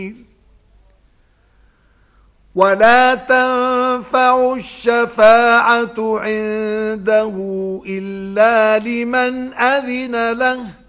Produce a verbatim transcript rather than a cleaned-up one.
ولا تنفع الشفاعة عنده إلا لمن أذن له